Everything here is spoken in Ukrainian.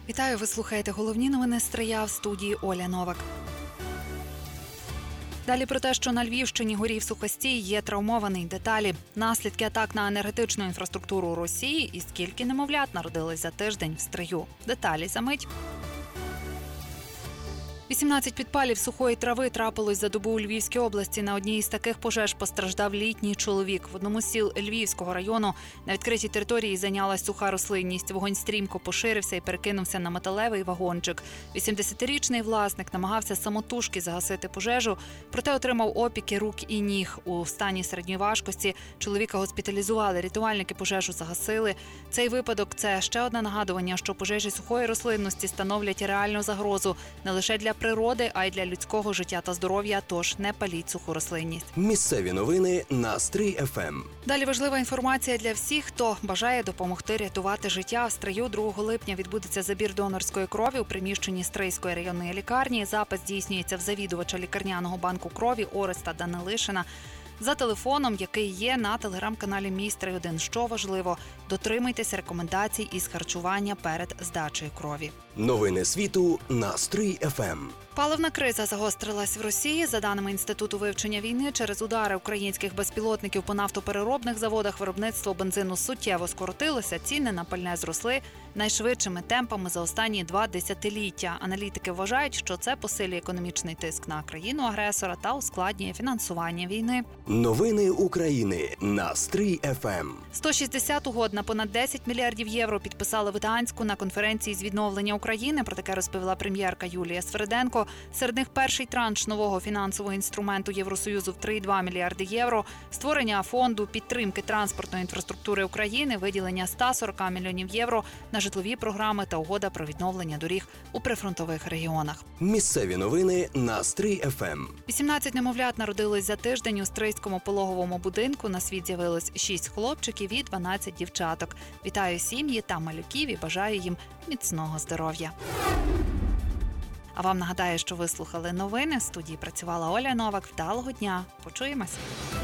Вітаю, ви слухаєте головні новини Стрия, в студії Оля Новак. Далі про те, що на Львівщині горів сухостій, є травмований. Деталі. Наслідки атак на енергетичну інфраструктуру Росії і скільки немовлят народились за тиждень в Стрию. Деталі за мить. 18 підпалів сухої трави трапилось за добу у Львівській області. На одній із таких пожеж постраждав літній чоловік. В одному з сіл Львівського району на відкритій території зайнялась суха рослинність. Вогонь стрімко поширився і перекинувся на металевий вагончик. 80-річний власник намагався самотужки загасити пожежу, проте отримав опіки рук і ніг. У стані середньої важкості чоловіка госпіталізували, рятувальники пожежу загасили. Цей випадок – це ще одне нагадування, що пожежі сухої рослинності становлять реальну загрозу не лише для природи, а й для людського життя та здоров'я, тож не паліть суху рослинність. Місцеві новини на Стрий ФМ. Далі важлива інформація для всіх, хто бажає допомогти рятувати життя. В Стрию 2 липня відбудеться забір донорської крові у приміщенні Стрийської районної лікарні. Запис здійснюється в завідувача лікарняного банку крові Ореста Данилишина за телефоном, який є на телеграм-каналі «Мій Стрий 1». Що важливо, дотримуйтесь рекомендацій із харчування перед здачею крові. Новини світу на Стрий ФМ. Паливна криза загострилась в Росії. За даними Інституту вивчення війни, через удари українських безпілотників по нафтопереробних заводах виробництво бензину суттєво скоротилося, ціни на пальне зросли найшвидшими темпами за останні 2 десятиліття. Аналітики вважають, що це посилює економічний тиск на країну-агресора та ускладнює фінансування війни. Новини України на Стрий ФМ. 160 угод на понад 10 мільярдів євро підписали в Гданську на конференції з відновлення України. Про таке розповіла прем'єрка Юлія Свериденко. Серед них перший транш нового фінансового інструменту Євросоюзу в 3,2 мільярди євро, створення фонду підтримки транспортної інфраструктури України, виділення 140 мільйонів євро на житлові програми та угода про відновлення доріг у прифронтових регіонах. Місцеві новини на Стрий ФМ. 18 немовлят народились за тиждень у Стрийському пологовому будинку. На світ з'явилось 6 хлопчиків і 12 дівчаток. Вітаю сім'ї та малюків і бажаю їм міцного здоров'я. А вам нагадаю, що ви слухали новини. В студії працювала Оля Новак. Вдалого дня. Почуємося.